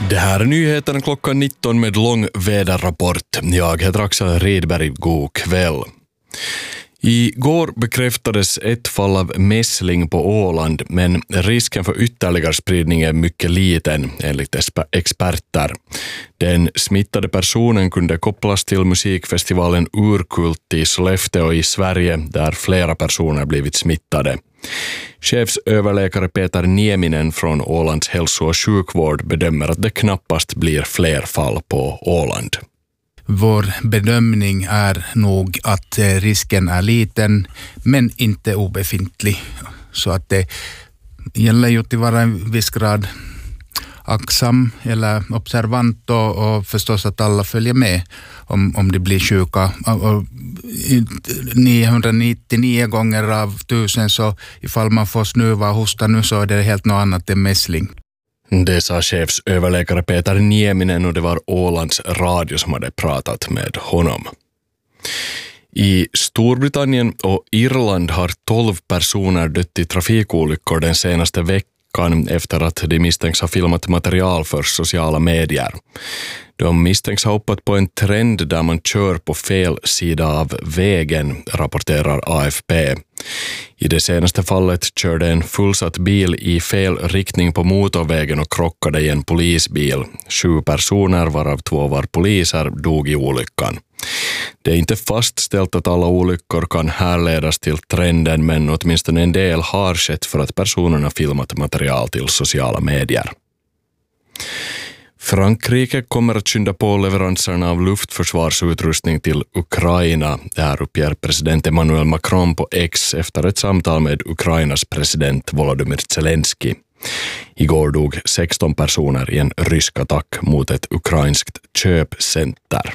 Det här är nyheterna klockan 19 med lång väderrapport. Jag heter Axel Rydberg, god kväll. Igår bekräftades ett fall av mässling på Åland, men risken för ytterligare spridning är mycket liten enligt experter. Den smittade personen kunde kopplas till musikfestivalen Urkult i Sollefteå i Sverige, där flera personer blivit smittade. Chefsöverläkare Peter Nieminen från Ålands hälso- och sjukvård bedömer att det knappast blir fler fall på Åland. Vår bedömning är nog att risken är liten men inte obefintlig. Så att det gäller ju att vara en viss grad aktsam eller observant och förstås att alla följer med om de blir sjuka. Och 999 gånger av 1000 så ifall man får snuva och hosta nu så är det helt något annat än mässling. Det sa chefsöverläkare Peter Nieminen och det var Ålands radio som hade pratat med honom. I Storbritannien och Irland har 12 personer dött i trafikolyckor den senaste veckan efter att de misstänks ha filmat material för sociala medier. De misstänks ha hoppat på en trend där man kör på fel sida av vägen, rapporterar AFP. I det senaste fallet körde en fullsatt bil i fel riktning på motorvägen och krockade i en polisbil. 7 personer, varav 2 var poliser, dog i olyckan. Det är inte fastställt att alla olyckor kan härledas till trenden, men åtminstone en del har skett för att personerna filmat material till sociala medier. Frankrike kommer att skynda på leveranserna av luftförsvarsutrustning till Ukraina. Det här uppger president Emmanuel Macron på X efter ett samtal med Ukrainas president Volodymyr Zelensky. Igår dog 16 personer i en rysk attack mot ett ukrainskt köpcenter.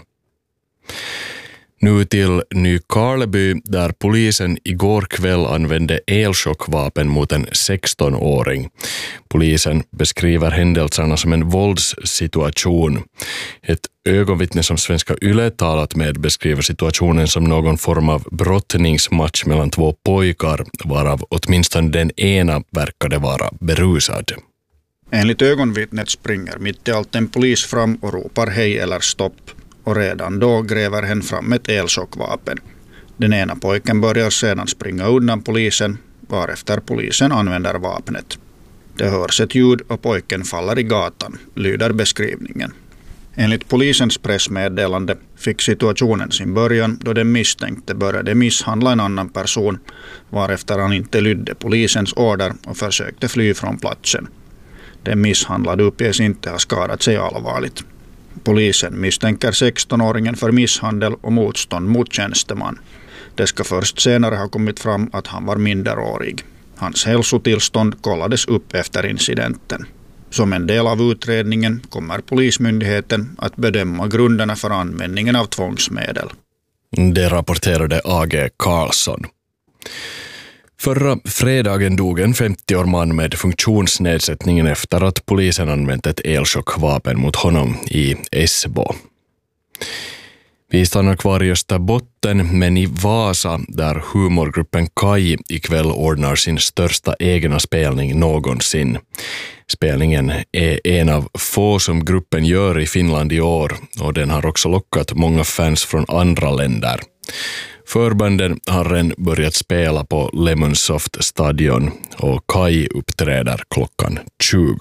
Nu till Nykarleby, där polisen igår kväll använde elchockvapen mot en 16-åring. Polisen beskriver händelserna som en våldssituation. Ett ögonvittne som Svenska Yle talat med beskriver situationen som någon form av brottningsmatch mellan 2 pojkar, varav åtminstone den ena verkade vara berusad. Enligt ögonvittnet springer mitt i allt en polis fram och ropar hej eller stopp. Och redan då gräver hen fram ett elchockvapen. Den ena pojken börjar sedan springa undan polisen, varefter polisen använder vapnet. Det hörs ett ljud och pojken faller i gatan, lyder beskrivningen. Enligt polisens pressmeddelande fick situationen sin början då den misstänkte började misshandla en annan person, varefter han inte lydde polisens order och försökte fly från platsen. Den misshandlade uppges inte ha skadat sig allvarligt. Polisen misstänker 16-åringen för misshandel och motstånd mot tjänsteman. Det ska först senare ha kommit fram att han var minderårig. Hans hälsotillstånd kollades upp efter incidenten. Som en del av utredningen kommer polismyndigheten att bedöma grunderna för användningen av tvångsmedel. Det rapporterade AG Karlsson. Förra fredagen dog en 50-årig man med funktionsnedsättningen efter att polisen använt ett elchockvapen mot honom i Esbo. Vi stannar kvar i Österbotten, men i Vasa, där humorgruppen Kaj ikväll ordnar sin största egna spelning någonsin. Spelningen är en av få som gruppen gör i Finland i år, och den har också lockat många fans från andra länder. Förbanden har redan börjat spela på Lemonsoft stadion och Kaj uppträder klockan 20.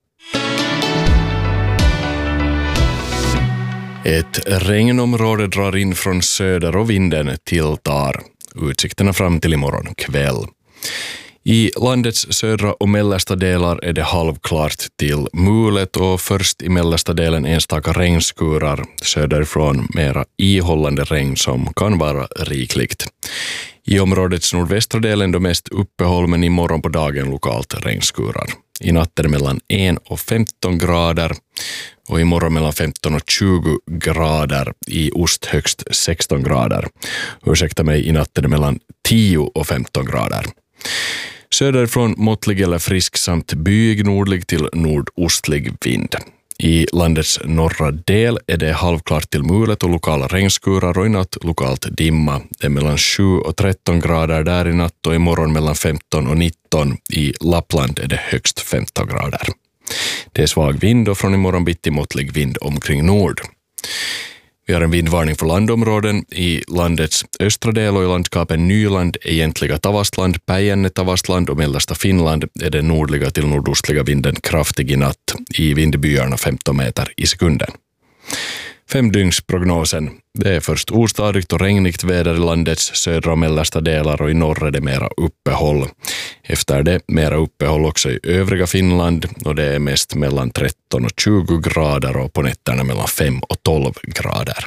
Ett regnområde drar in från söder och vinden tilltar. Utsikterna fram till imorgon kväll. I landets södra och mellersta delar är det halvklart till mulet och först i mellersta delen enstaka regnskurar, söderifrån mera ihållande regn som kan vara rikligt. I områdets nordvästra delen då mest uppehåll, men imorgon på dagen lokalt regnskurar. I natten mellan 1 och 15 grader och imorgon mellan 15 och 20 grader, i ost högst 16 grader. Ursäkta mig, i natten mellan 10 och 15 grader. Söderifrån måttlig eller frisk samt byig nordlig till nordostlig vind. I landets norra del är det halvklart till mulet och lokala regnskurar och i natt lokalt dimma. Det är mellan 7 och 13 grader där i natt och imorgon mellan 15 och 19. I Lappland är det högst 15 grader. Det är svag vind och från imorgon bitti måttlig vind omkring nord. Vi har en vindvarning för landområden i landets östra del och i landskapen Nyland, egentliga Tavastland, Päijänne Tavastland och mellersta Finland är den nordliga till nordostliga vinden kraftig i natt, i vindbyarna 15 meter i sekunden. 5-dygnsprognosen. Det är först ostadigt och regnigt väder i landets södra och mellersta delar och i norr är det mera uppehåll. Efter det mera uppehåll också i övriga Finland och det är mest mellan 13 och 20 grader och på nätterna mellan 5 och 12 grader.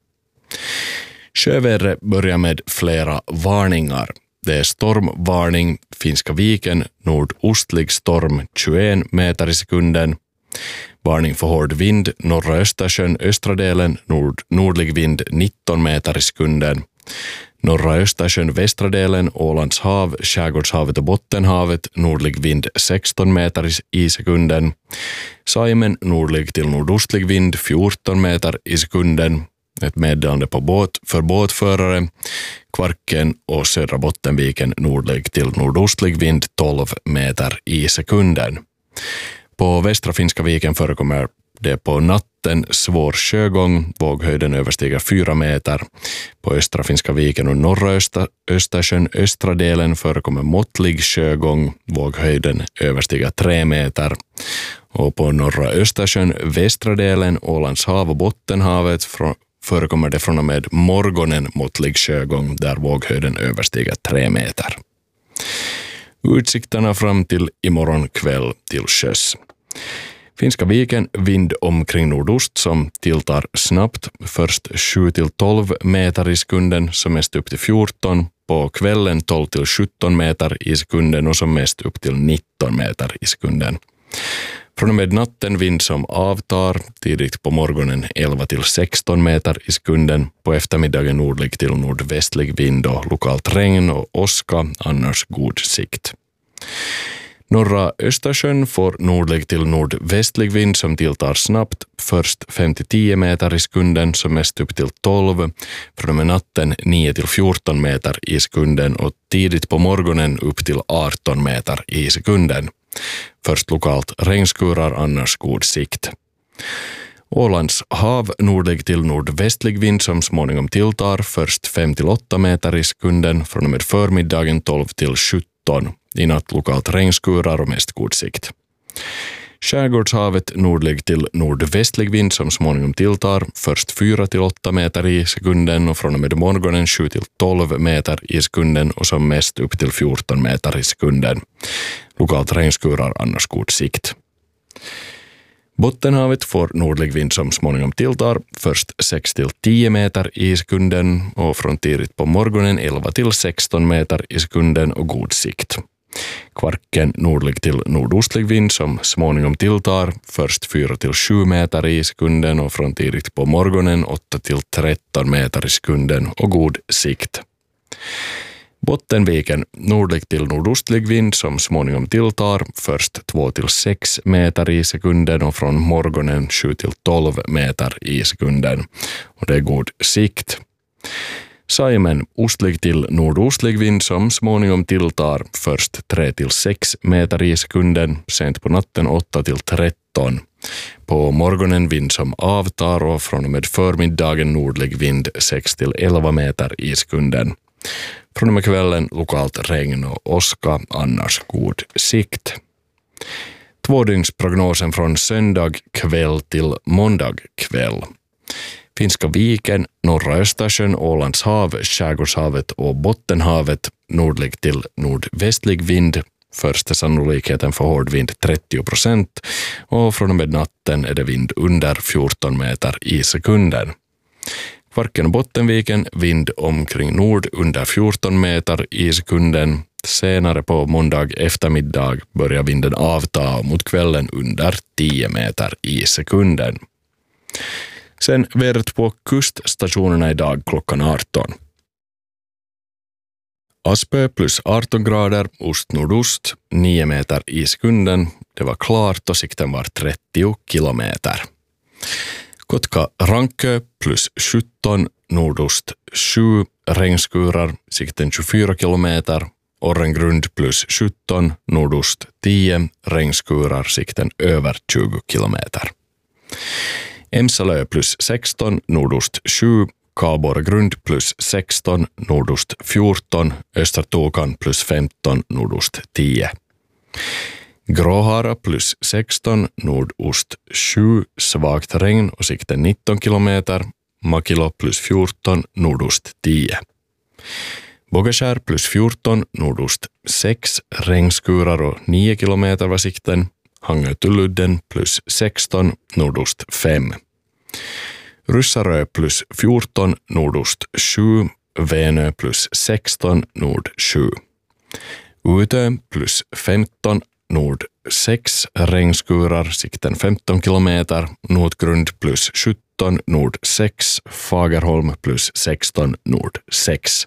Sjövädret börjar med flera varningar. Det är stormvarning, Finska viken, nordostlig storm 21 meter i sekunden. Varning för hård vind, norra Östersjön, östra delen, nordlig vind 19 meter i sekunden. Norra Östersjön, västra delen, Ålands hav, Skärgårdshavet och Bottenhavet, nordlig vind 16 meter i sekunden. Saimen, nordlig till nordostlig vind 14 meter i sekunden. Ett meddelande på för båtförare. Kvarken och södra Bottenviken, nordlig till nordostlig vind 12 meter i sekunden. På västra Finska viken förekommer det på natten svår sjögång, våghöjden överstiger 4 meter. På östra Finska viken och norra Östersjön, östra delen förekommer måttlig sjögång, våghöjden överstiger 3 meter. Och på norra Östersjön, västra delen, Ålands hav och Bottenhavet förekommer det från och med morgonen måttlig sjögång där våghöjden överstiger 3 meter. Utsikterna fram till imorgon kväll till sjöss. Finska viken, vind omkring nordost som tilltar snabbt, först 7-12 meter i sekunden, som mest upp till 14, på kvällen 12-17 meter i sekunden och som mest upp till 19 meter i sekunden. Från och med natten vind som avtar, tidigt på morgonen 11-16 meter i sekunden, på eftermiddagen nordlig till nordvästlig vind och lokalt regn och åska, annars god sikt. Norra Östersjön får nordlig till nordvästlig vind som tilltar snabbt, först 5-10 meter i sekunden, som mest upp till 12, från och med natten 9-14 meter i sekunden och tidigt på morgonen upp till 18 meter i sekunden. Först lokalt regnskurar, annars god sikt. Ålands hav, nordlig till nordvästlig vind som småningom tilltar, först 5-8 meter i sekunden, från och med förmiddagen 12-17. I natt lokalt regnskurar och mest god sikt. Skärgårdshavet, nordlig till nordvästlig vind som småningom tilltar, först 4-8 meter i sekunden och från och med morgonen 7-12 meter i sekunden och som mest upp till 14 meter i sekunden. Lokalt regnskurar, annars god sikt. Bottenhavet får nordlig vind som småningom tilltar, först 6-10 meter i sekunden och från tidigt på morgonen 11-16 meter i sekunden och god sikt. Kvarken, nordlig till nordostlig vind som småningom tilltar, först 4-7 meter i sekunden och från tidigt på morgonen 8-13 meter i sekunden och god sikt. Bottenviken, nordlig till nordostlig vind som småningom tilltar, först 2-6 meter i sekunden och från morgonen 7-12 meter i sekunden och det är god sikt. Saimen, ostlig till nordostlig vind som småningom tilltar, först 3-6 meter i sekunden, sent på natten 8-13. På morgonen vind som avtar och från och med förmiddagen nordlig vind 6-11 meter i sekunden. Från och med kvällen lokalt regn och åska, annars god sikt. 2-dygnsprognosen från söndag kväll till måndag kväll. Finska viken, norra Östersjön, Ålands hav, Skärgårdshavet och Bottenhavet, nordlig till nordvästlig vind. Första sannolikheten för hård vind 30% och från och med natten är det vind under 14 meter i sekunden. Kvarken och Bottenviken, vind omkring nord under 14 meter i sekunden. Senare på måndag eftermiddag börjar vinden avta mot kvällen under 10 meter i sekunden. Sen vädret på kuststationerna idag klockan 18. Aspö plus 18 grader, ost-nordost, 9 meter i sekunden. Det var klart och sikten var 30 kilometer. Kotka-Rankö plus 17, nordost 7, regnskurar, sikten 24 kilometer. Orrengrund plus 17, nordost 10, regnskurar, sikten över 20 kilometer. Emsalö plus 16, nordost 7, Karlborgrund plus 16, nordost 14, Östertokan plus 15, nordost 10. Gråhara plus 16, nordost 7, svagt regn och sikten 19 kilometer. Makilo plus 14, nordost 10. Bågeskär plus 14, nordost 6, regnskurar och 9 kilometer var sikten. Hangö-Tulludden plus 16, nordost 5. Ryssarö plus 14, nordost 7, Vänö plus 16, nord 7. Utö plus 15, nord 6, regnskurar, sikten 15 kilometer. Nordgrund plus 17, nord 6, Fagerholm plus 16, nord 6.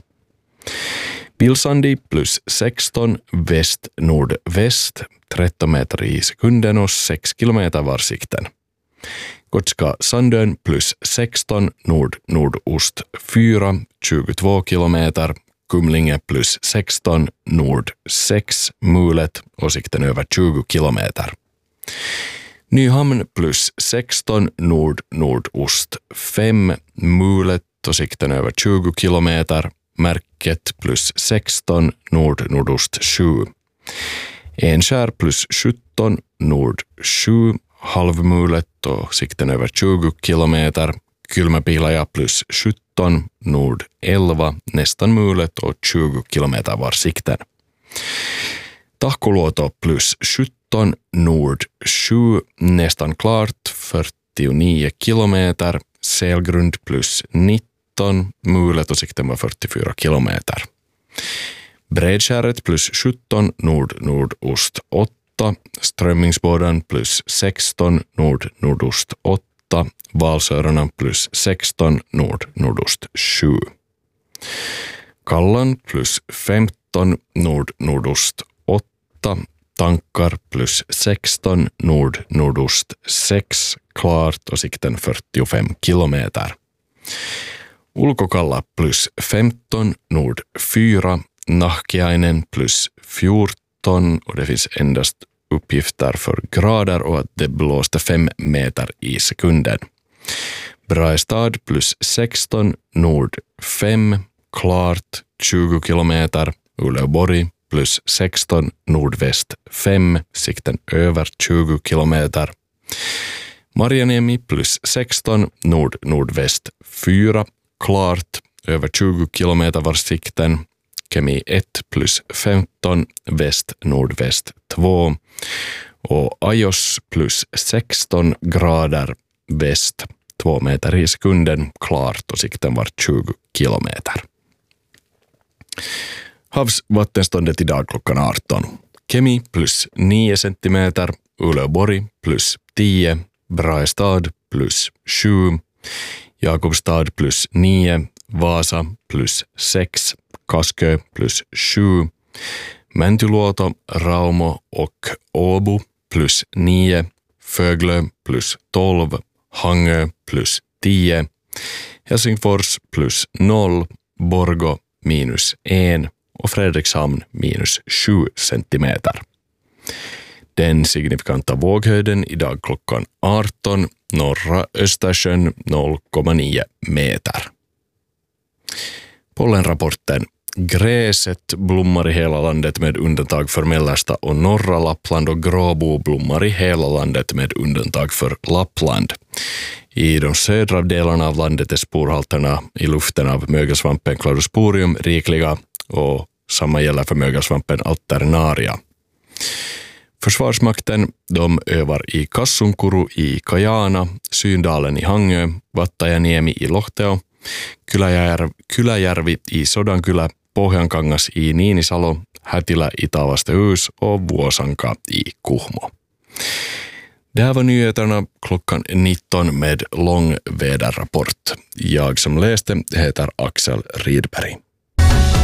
Pilsandi plus 16, väst-nordväst, 13 meter i sekunden och 6 kilometer var sikten. Kotska-Sandön plus 16, nord-nordost 4, 22 kilometer. Kumlinge plus 16, nord 6, mulet och sikten över 20 kilometer. Nyhamn plus 16, nord-nordost 5, mulet och sikten över 20 kilometer. Märket plus 16, nord-nordost 7. Enskär plus 17, nord 7, halvmulet och sikten över 20 kilometer. Kylmäpihlaja plus 17, nord 11, nästan mulet och 20 kilometer var sikten. Tahkoluoto plus 17, nord 7, nästan klart, 49 kilometer. Selgrund plus 19, mulet och sikten var 44 kilometer. Bredskäret plus 17, nord-nordost 8, Strömmingsbåden plus 16, nord-nordost 8, Valsörarna plus 16, nord-nordost 7. Kallan plus 15, nord-nordost 8, Tankar plus 16, nord-nordost 6, klart och sikten 45 kilometer. Ulkokalla plus 15, nord 4, Nahkiainen plus 14 och det finns endast uppgifter för grader och att det blåste 5 meter i sekunden. Brastad plus 16, nord 5, klart 20 kilometer. Uleåborg plus 16, nordväst 5, sikten över 20 kilometer. Marjaniemi plus 16, nord-nordväst 4, klart över 20 kilometer var sikten. Kemi 1 plus 15, väst-nordväst 2 och Ajos plus 16 grader väst, 2 meter i sekunden, klart och sikten var 20 kilometer. Havsvattenståndet idag klockan 18. Kemi plus 9 centimeter, Uleåborg plus 10, Brastad plus 7, Jakobstad plus 9, Vasa plus 6, Kaskö plus 7, Mäntyluoto, Raumo och Åbo plus 9, Föglö plus 12, Hangö plus 10, Helsingfors plus 0, Borgå minus 1 och Fredrikshamn minus 7 centimeter. Den signifikanta våghöjden idag klockan 18, norra Östersjön 0,9 meter. Pollenrapporten. Gräset blommar i hela landet med undantag för mellersta och norra Lappland och gråbo blommar i hela landet med undantag för Lappland. I de södra delarna av landet är sporhalterna i luften av mögelsvampen Cladosporium rikliga och samma gäller för mögelsvampen Alternaria. Försvarsmakten, de övar i Kassunkuru i Kajana, Syndalen i Hangö, Vattajaniemi i Lohteo, Kyläjärvi i Sodankylä, Pohjankangas i Niinisalo, Hätilä i Tavastehus och Vuosanka i Kuhmo. Det här var nyheterna klockan 19 med lång väderrapport. Jag som läste heter Axel Rydberg.